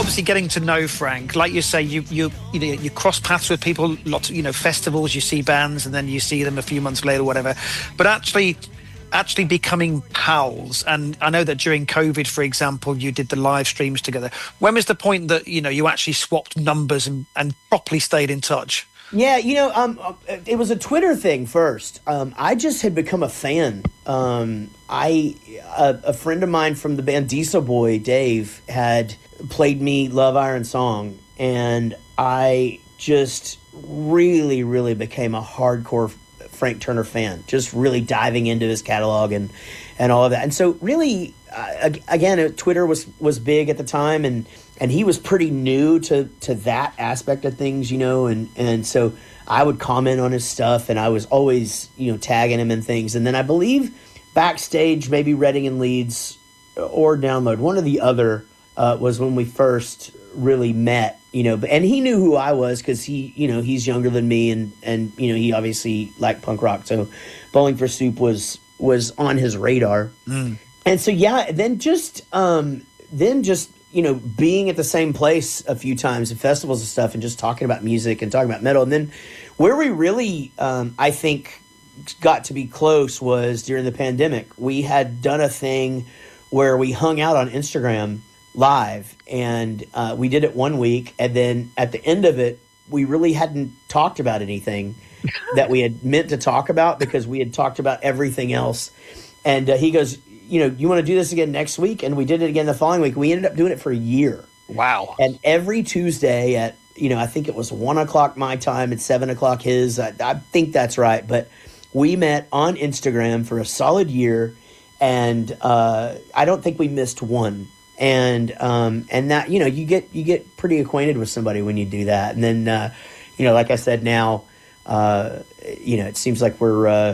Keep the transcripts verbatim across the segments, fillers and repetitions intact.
obviously getting to know Frank, like you say, you you you know you cross paths with people, lots of, you know, festivals, you see bands, and then you see them a few months later, or whatever. But actually, actually becoming pals, and I know that during COVID, for example, you did the live streams together. When was the point that you know you actually swapped numbers and, and properly stayed in touch? Yeah, you know, um, it was a Twitter thing first. Um, I just had become a fan. Um, I a, a friend of mine from the band Diesel Boy, Dave, had played me Love Iron Song, and I just really, really became a hardcore Frank Turner fan, just really diving into his catalog and, and all of that. And so really, uh, again, Twitter was, was big at the time, and And he was pretty new to, to that aspect of things, you know, and, and so I would comment on his stuff, and I was always, you know, tagging him in things. And then I believe backstage, maybe Reading and Leeds or Download, one or the other, uh, was when we first really met, you know. And he knew who I was because he, you know, he's younger than me, and, and you know, he obviously liked punk rock. So Bowling for Soup was was on his radar. Mm. And so, yeah, then just um, then just... you know, being at the same place a few times at festivals and stuff, and just talking about music and talking about metal. And then where we really, um, I think, got to be close was during the pandemic. We had done a thing where we hung out on Instagram live, and uh, we did it one week. And then at the end of it, we really hadn't talked about anything that we had meant to talk about, because we had talked about everything else. And uh, he goes, you know, you want to do this again next week? And we did it again the following week. We ended up doing it for a year. Wow. And every Tuesday at, you know, I think it was one o'clock my time, at seven o'clock his. I, I think that's right. But we met on Instagram for a solid year, and uh, I don't think we missed one. And um, and that, you know, you get you get pretty acquainted with somebody when you do that. And then, uh, you know, like I said, now, uh, you know, it seems like we're uh,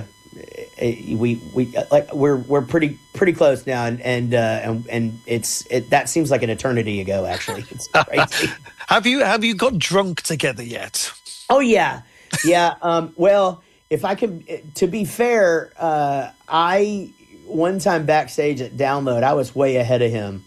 we we like we're we're pretty pretty close now, and and uh, and, and it's it that seems like an eternity ago. Actually, it's crazy. have you have you got drunk together yet? Oh yeah, yeah. Um, well, if I can, to be fair, uh, I one time backstage at Download, I was way ahead of him,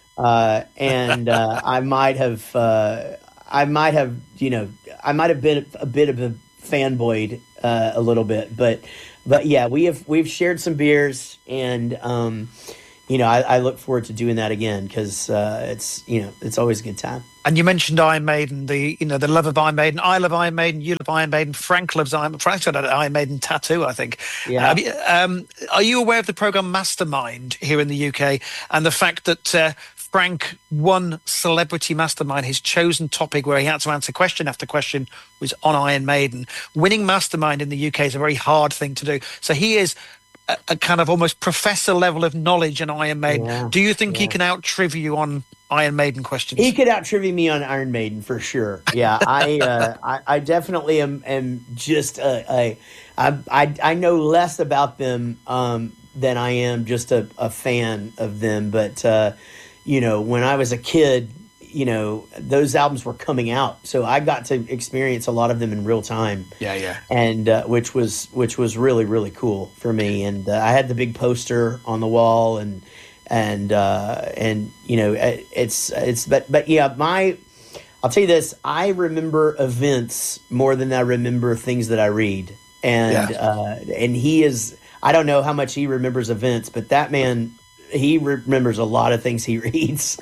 uh, and uh, I might have uh, I might have you know I might have been a bit of a fanboyed uh, a little bit, but. But yeah, we have we've shared some beers, and um, you know, I, I look forward to doing that again, because uh, it's you know it's always a good time. And you mentioned Iron Maiden, the you know the love of Iron Maiden. I love Iron Maiden. You love Iron Maiden. Frank loves Iron. Frank's got an Iron Maiden tattoo, I think. Yeah. Uh, you, um, are you aware of the program Mastermind here in the U K, and the fact that uh, Frank won Celebrity Mastermind, his chosen topic where he had to answer question after question, was on Iron Maiden. Winning Mastermind in the U K is a very hard thing to do. So he is a, a kind of almost professor level of knowledge in Iron Maiden. Yeah, do you think yeah. he can out-trivia you on Iron Maiden questions? He could out-trivia me on Iron Maiden for sure. Yeah, I, uh, I I definitely am, am just a, a I, I, I know less about them um, than I am just a, a fan of them, but uh, you know, when I was a kid, you know, those albums were coming out, so I got to experience a lot of them in real time. Yeah, yeah, and uh, which was which was really really cool for me. And uh, I had the big poster on the wall, and and uh, and you know, it's it's but but yeah, my I'll tell you this: I remember events more than I remember things that I read, and yeah. uh, and he is. I don't know how much he remembers events, but that man. He remembers a lot of things he reads.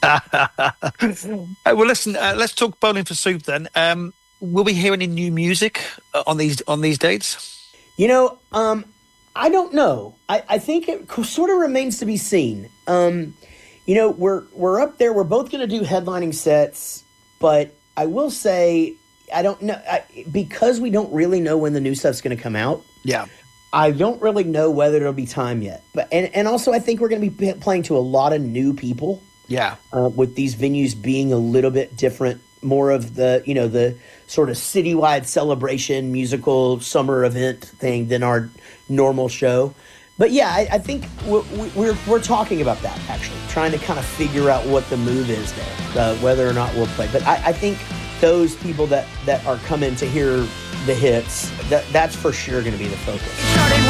uh, well, listen, uh, let's talk Bowling for Soup then. Um, will we hear any new music uh, on these on these dates? You know, um, I don't know. I, I think it sort of remains to be seen. Um, you know, we're we're up there. We're both going to do headlining sets, but I will say I don't know I, because we don't really know when the new stuff's going to come out. Yeah. I don't really know whether it'll be time yet, but and, and also I think we're going to be playing to a lot of new people. Yeah, uh, with these venues being a little bit different, more of the you know the sort of citywide celebration musical summer event thing than our normal show. But yeah, I, I think we're, we're we're talking about that actually, trying to kind of figure out what the move is there, uh, whether or not we'll play. But I, I think those people that that are coming to hear the hits, that that's for sure going to be the focus.